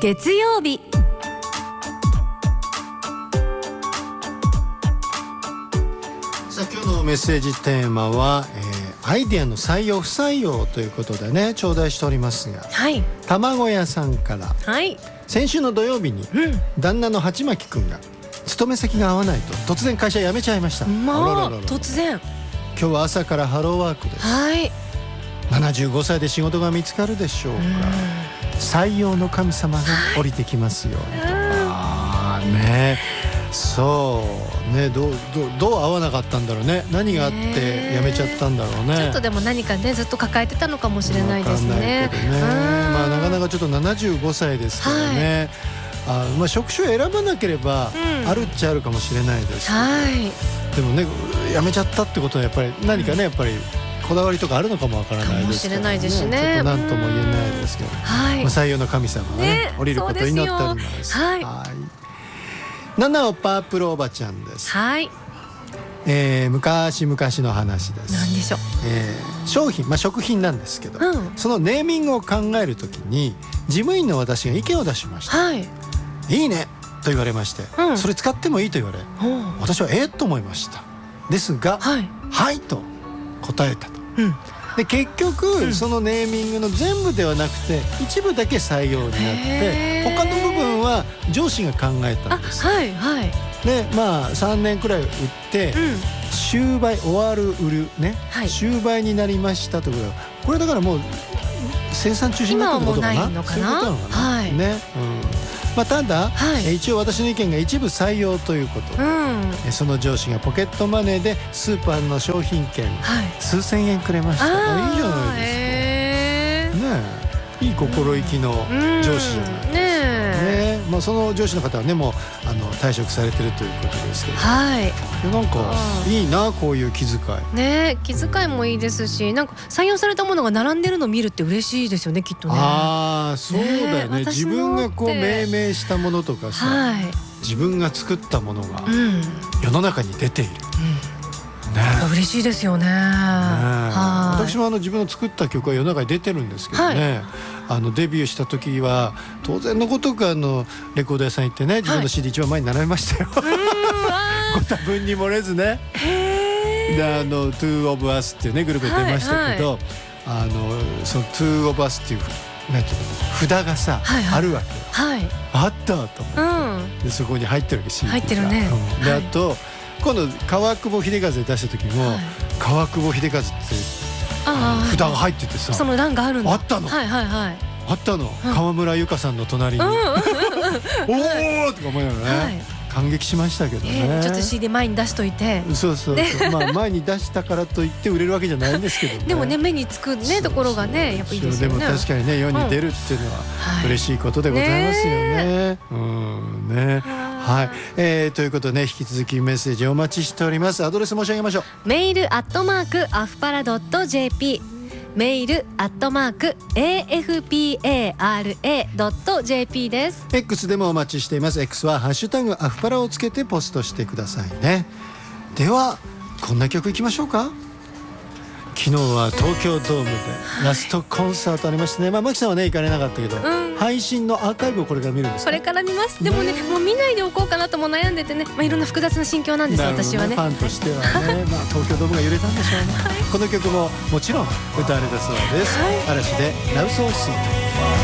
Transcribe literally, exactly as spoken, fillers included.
月曜日。 さあ今日のメッセージテーマは、えー、アイデアの採用不採用ということでね頂戴しておりますが、 はい、 卵屋さんから、 はい、 先週の土曜日に、うん、旦那の鉢巻くんが勤め先が合わないと突然会社辞めちゃいました。 まあ、あらららら突然。 今日は朝からハローワークです。 はい、 ななじゅうごさいで仕事が見つかるでしょうか。採用の神様が降りてきますようにと。あーね、そうね、どう、どう、どう合わなかったんだろうね。何があって辞めちゃったんだろうね。 ちょっとでも何かねずっと抱えてたのかもしれないですね。 わかんないけどね。まあなかなかちょっとななじゅうごさいですからね、はい、あまあ職種を選ばなければあるっちゃあるかもしれないですけど、はい、でもね辞めちゃったってことはやっぱり何かねやっぱりこだわりとかあるのかもわからないですからね。かもしれないですね。ちょっと何とも言えないですけど、はい、まあ、採用の神様がね、ね降りることになっております。はい、はい、ナナオパープルおばちゃんです。はい、えー、昔々の話です。 何でしょう。 えー、商品、まあ、食品なんですけど、うん、そのネーミングを考えるときに事務員の私が意見を出しました。はい、いいねと言われまして、うん、それ使ってもいいと言われ、うん、私はええと思いました。ですが、はい、はいと答えたと。うん、で結局、うん、そのネーミングの全部ではなくて一部だけ採用になって他の部分は上司が考えたんです。はいはい、でまあさんねんくらい売って、うん、終売終わる売るね、はい、終売になりましたということはこれだからもう生産中止になったってことかな。 今はもうないのかな。そういうことなのかな、はい、ね、うん、まあ、ただ、はい、一応私の意見が一部採用ということで、うん、その上司がポケットマネーでスーパーの商品券、はい、数千円くれました。いいじゃないですか、えー、ねえ、いい心意気の上司じゃないですか、うん、ねえ、まあ、その上司の方はねもうあの退職されてるということですけど、はい、なんかいいなこういう気遣いね。気遣いもいいですし、なんか採用されたものが並んでるのを見るって嬉しいですよねきっとね。ああ、そうだよね。自分がこう命名したものとかさ、はい、自分が作ったものが世の中に出ている、うんね、 嬉しいですよね。ね、 はい、私もあの自分の作った曲は世の中に出てるんですけどね、はい、あのデビューした時は当然のごとくあのレコード屋さん行ってね自分の シーディー 一番前に並べましたよ、はい、ご多分に漏れずね。であの Two of Us っていうねグループで出ましたけど、はいはい、あのその Two of Us っていうなんていうの札がさ、はいはい、あるわけよ、はい、あったと思って、うん、でそこに入ってるわけ シーディー が入ってるね、うん、で、はい、あと今度川久保秀和で出した時も、はい、川久保秀和って札が入っててさ、 その欄があるんだ。 あったの、はいはいはい、あったの、うん、川村由佳さんの隣に、うん、おーとか思いながらね、はい、感激しましたけどね、 えー、ちょっと シーディー 前に出しといて、 そうそうそう、まあ前に出したからといって売れるわけじゃないんですけどねでもね目につくねところがねやっぱいいですよね。 でも確かにね世に出るっていうのは嬉しいことでございますよね、うん、ね、はい、えー、ということでね引き続きメッセージお待ちしております。アドレス申し上げましょう。 メールアットマークアフパラドット ジェーピー、 メールアットマーク エーエフピーエーアールエードットジェーピー です。 X でもお待ちしています。 X はハッシュタグアフパラをつけてポストしてくださいね。ではこんな曲いきましょうか。昨日は東京ドームでラストコンサートありましてね、まあ、マキさんはね行かれなかったけど、うん、配信のアーカイブをこれから見るんですか。 これから見ます。でもね、もう見ないでおこうかなとも悩んでてね、まあ、いろんな複雑な心境なんです、私はね。 ファンとしてはね、まあ、東京ドームが揺れたんでしょうね、はい、この曲ももちろん歌われたそうです、はい、嵐でラブソースイート。